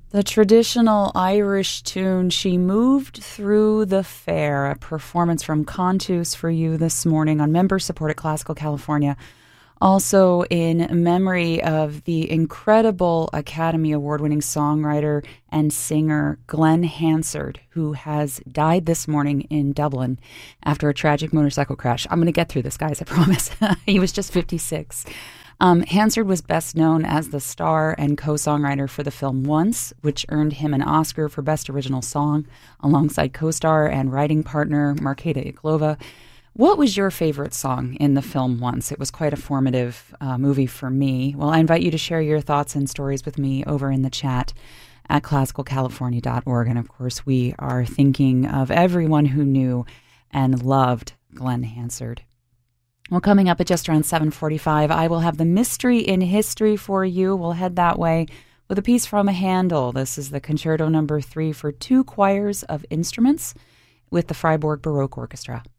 The traditional Irish tune, She Moved Through the Fair, a performance from Contus for you this morning on member-supported Classical California. Also in memory of the incredible Academy Award-winning songwriter and singer Glenn Hansard, who has died this morning in Dublin after a tragic motorcycle crash. I'm going to get through this, guys, I promise. He was just 56. Hansard was best known as the star and co-songwriter for the film Once, which earned him an Oscar for Best Original Song, alongside co-star and writing partner Markéta Irglová. What was your favorite song in the film Once? It was quite a formative movie for me. Well, I invite you to share your thoughts and stories with me over in the chat at classicalcalifornia.org. And of course, we are thinking of everyone who knew and loved Glenn Hansard. Well, coming up at just around 7:45, I will have the Mystery in History for you. We'll head that way with a piece from Handel. This is the Concerto No. 3 for two choirs of instruments with the Freiburg Baroque Orchestra.